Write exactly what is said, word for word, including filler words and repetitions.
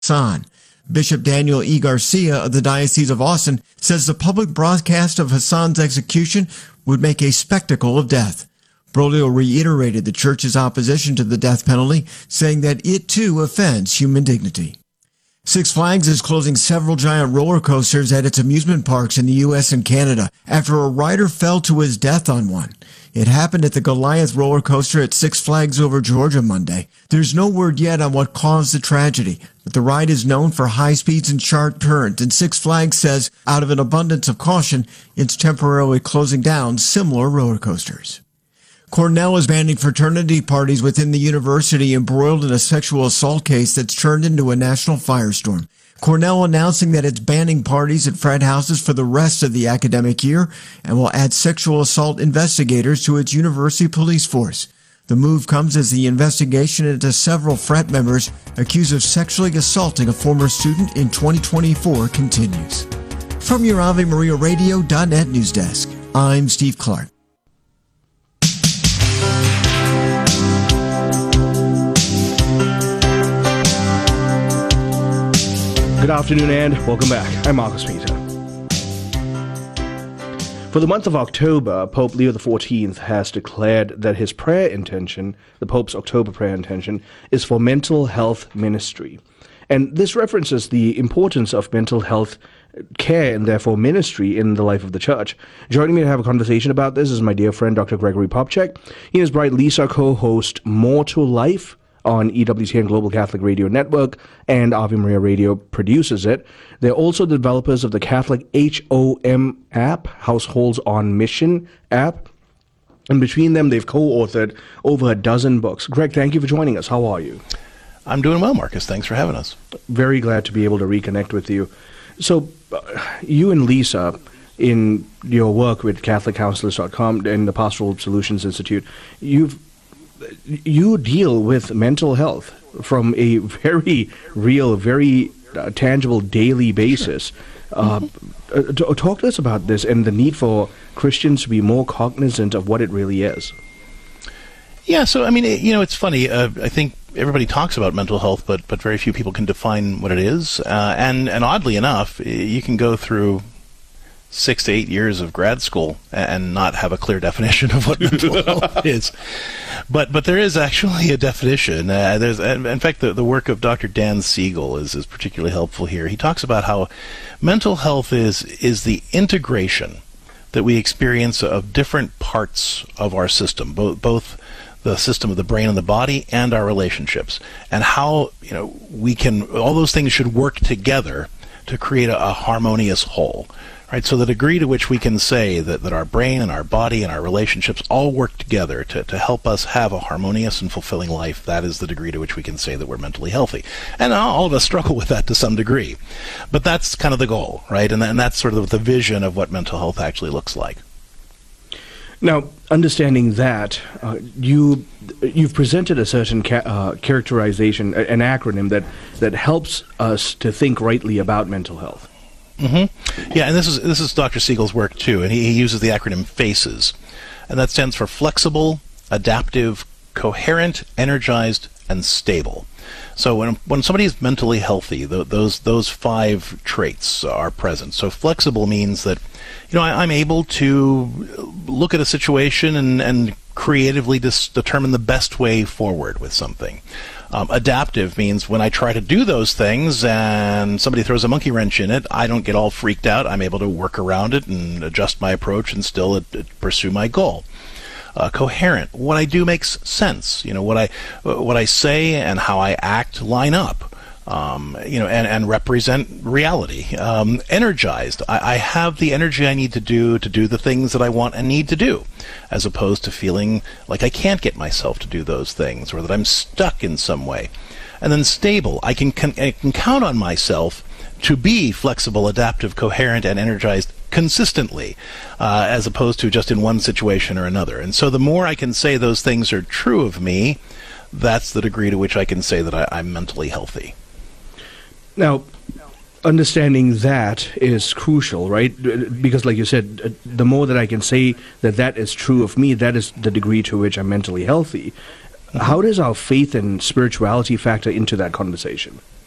Hassan. Bishop Daniel E. Garcia of the Diocese of Austin says the public broadcast of Hassan's execution would make a spectacle of death. Broglio reiterated the church's opposition to the death penalty, saying that it too offends human dignity. Six Flags is closing several giant roller coasters at its amusement parks in the U S and Canada after a rider fell to his death on one. It happened at the Goliath roller coaster at Six Flags Over Georgia Monday. There's no word yet on what caused the tragedy, but the ride is known for high speeds and sharp turns, and Six Flags says, out of an abundance of caution, it's temporarily closing down similar roller coasters. Cornell is banning fraternity parties within the university embroiled in a sexual assault case that's turned into a national firestorm. Cornell announcing that it's banning parties at frat houses for the rest of the academic year and will add sexual assault investigators to its university police force. The move comes as the investigation into several frat members accused of sexually assaulting a former student in twenty twenty-four continues. From your Ave Maria Radio dot net news desk, I'm Steve Clark. Good afternoon and welcome back. I'm Marcus Peter. For the month of October, Pope Leo the fourteenth has declared that his prayer intention, the Pope's October prayer intention, is for mental health ministry. And this references the importance of mental health care and therefore ministry in the life of the church. Joining me to have a conversation about this is my dear friend, Doctor Gregory Popcak. He and his bride Lisa co-host More to Life on E W T N Global Catholic Radio Network, and Ave Maria Radio produces it. They're also the developers of the Catholic H O M app, Households on Mission app. And between them, they've co-authored over a dozen books. Greg, thank you for joining us. How are you? I'm doing well, Marcus. Thanks for having us. Very glad to be able to reconnect with you. So, uh, you and Lisa, in your work with Catholic Counselors dot com and the Pastoral Solutions Institute, you've you deal with mental health from a very real, very uh, tangible daily basis. Uh, uh, talk to us about this and the need for Christians to be more cognizant of what it really is. Yeah, so, I mean, it, you know, it's funny. Uh, I think everybody talks about mental health, but but very few people can define what it is. Uh, and, and oddly enough, you can go through six to eight years of grad school and not have a clear definition of what mental health is. But but there is actually a definition. Uh, there's in fact the, the work of Doctor Dan Siegel is, is particularly helpful here. He talks about how mental health is is the integration that we experience of different parts of our system, both both the system of the brain and the body and our relationships, and how, you know, we can, all those things should work together to create a, a harmonious whole. Right, so the degree to which we can say that, that our brain and our body and our relationships all work together to, to help us have a harmonious and fulfilling life, that is the degree to which we can say that we're mentally healthy. And all of us struggle with that to some degree. But that's kind of the goal, right? And, and that's sort of the vision of what mental health actually looks like. Now, understanding that, uh, you, you've presented a certain ca- uh, characterization, an acronym that, that helps us to think rightly about mental health. Mm-hmm. Yeah, and this is this is Doctor Siegel's work too, and he, he uses the acronym FACES, and that stands for flexible, adaptive, coherent, energized, and stable. So when when somebody is mentally healthy, th- those those five traits are present. So flexible means that, you know, I, I'm able to look at a situation and and creatively dis- determine the best way forward with something. Um, adaptive means when I try to do those things and somebody throws a monkey wrench in it, I don't get all freaked out. I'm able to work around it and adjust my approach and still uh, pursue my goal. Uh, coherent, what I do makes sense. You know, what I what I say and how I act line up. Um, you know, and, and represent reality. Um, energized, I, I have the energy I need to do to do the things that I want and need to do, as opposed to feeling like I can't get myself to do those things or that I'm stuck in some way. And then stable, I can, can, I can count on myself to be flexible, adaptive, coherent, and energized consistently, uh, as opposed to just in one situation or another. And so the more I can say those things are true of me, that's the degree to which I can say that I, I'm mentally healthy. Now, understanding that is crucial, right? Because like you said, the more that I can say that that is true of me, that is the degree to which I'm mentally healthy. Mm-hmm. How does our faith and spirituality factor into that conversation?